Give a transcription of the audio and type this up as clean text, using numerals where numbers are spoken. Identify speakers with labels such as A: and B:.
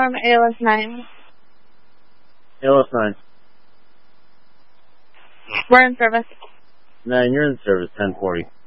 A: confirm ALS 9.
B: ALS 9.
A: We're in service.
B: 9, you're in service, 1040.